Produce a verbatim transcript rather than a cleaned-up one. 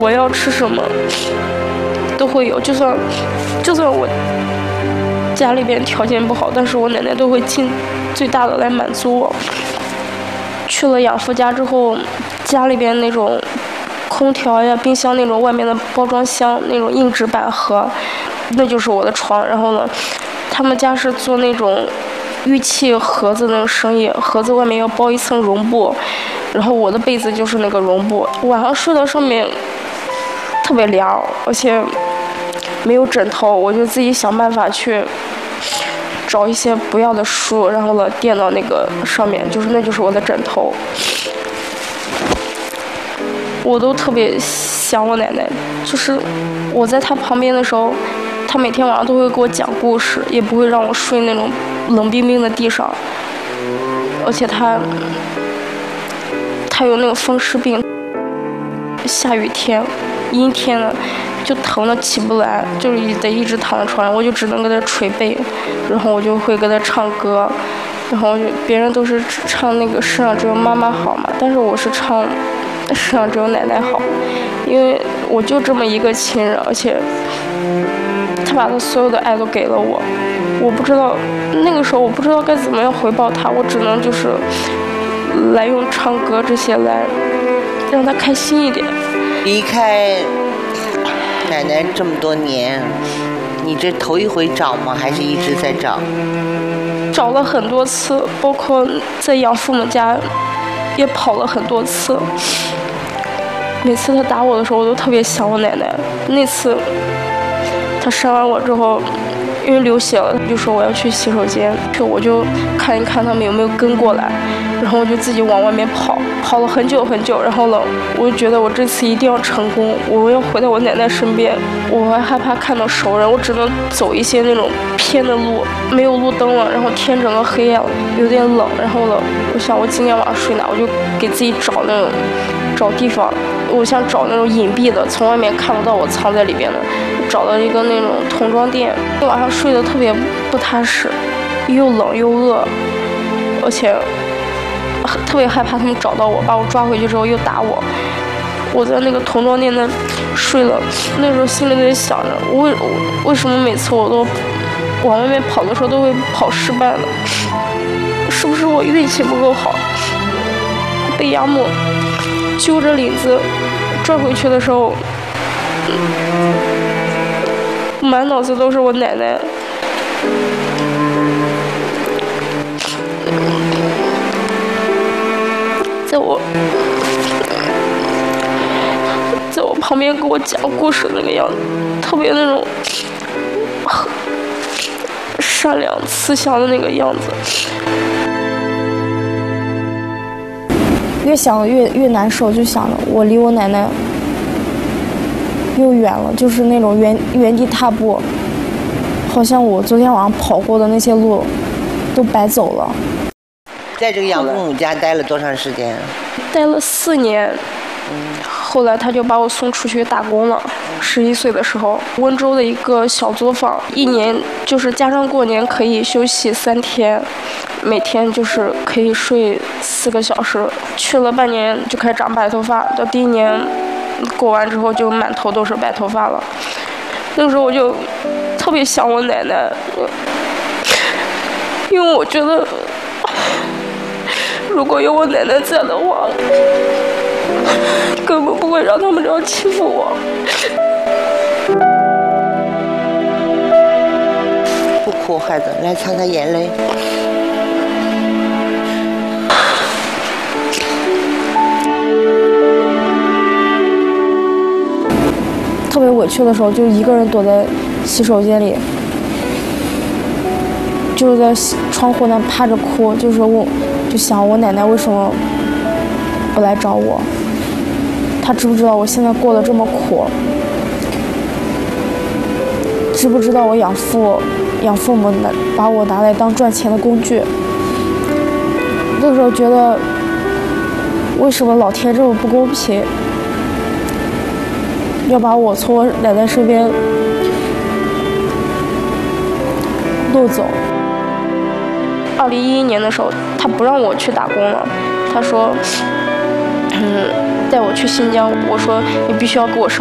我要吃什么都会有，就算就算我家里边条件不好，但是我奶奶都会尽最大的来满足我。去了养父家之后，家里边那种空调呀、冰箱那种外面的包装箱那种硬纸板盒，那就是我的床。然后呢，他们家是做那种玉器盒子那种生意，盒子外面要包一层绒布，然后我的被子就是那个绒布，晚上睡到上面特别凉，而且没有枕头，我就自己想办法去找一些不要的书，然后呢垫到那个上面，就是那就是我的枕头。我都特别想我奶奶，就是我在她旁边的时候，她每天晚上都会给我讲故事，也不会让我睡那种冷冰冰的地上，而且她她有那个风湿病，下雨天阴天了就疼得起不来，就是得一直躺在床上，我就只能给她捶背，然后我就会给她唱歌，然后就别人都是唱那个世上只有妈妈好嘛，但是我是唱世上只有奶奶好，因为我就这么一个亲人，而且她把她所有的爱都给了我，我不知道那个时候我不知道该怎么样回报她，我只能就是来用唱歌这些来让她开心一点。 离开奶奶这么多年，你这头一回找吗？还是一直在找？ 找了很多次，包括在养父母家也跑了很多次。每次他打我的时候，我都特别想我奶奶。那次他扇完我之后，因为流血了，他就说我要去洗手间，就我就看一看他们有没有跟过来，然后我就自己往外面跑，跑了很久很久，然后呢，我就觉得我这次一定要成功，我要回到我奶奶身边。我还害怕看到熟人，我只能走一些那种偏的路，没有路灯了，然后天整个黑暗了，有点冷，然后呢，我想我今天晚上睡哪，我就给自己找那种找地方，我想找那种隐蔽的，从外面看不到我藏在里边的。找到一个那种童装店，晚上睡得特别不踏实，又冷又饿，而且特别害怕他们找到我，把我抓回去之后又打我。我在那个童装店那睡了，那时候心里在想着，我为为什么每次我都往外面跑的时候都会跑失败了？是不是我运气不够好？被养母揪着领子拽回去的时候，满脑子都是我奶奶。在我在我旁边给我讲故事那个样子，特别那种善良慈祥的那个样子。 越想越越难受，就想着我离我奶奶又远了，就是那种原原地踏步，好像我昨天晚上跑过的那些路都白走了。 在这个养父母家待了多长时间？ 待了四年。嗯，后来他就把我送出去打工了。十一岁的时候，温州的一个小作坊，一年就是加上过年可以休息三天，每天就是可以睡四个小时。去了半年就开始长白头发，到第一年过完之后就满头都是白头发了。那个时候我就特别想我奶奶，因为我觉得如果有我奶奶在的话，根本不会让他们这样欺负我。 不哭，孩子，来擦擦眼泪。 特别委屈的时候，就一个人躲在洗手间里，就是在窗户那趴着哭，就是我，就想我奶奶为什么不来找我？她知不知道我现在过得这么苦？知不知道我养父养父母拿把我拿来当赚钱的工具？那个时候觉得，为什么老天这么不公平？要把我从我奶奶身边弄走。 二零一一年的时候，他不让我去打工了，他说，嗯。 带我去新疆，我说你必须要给我上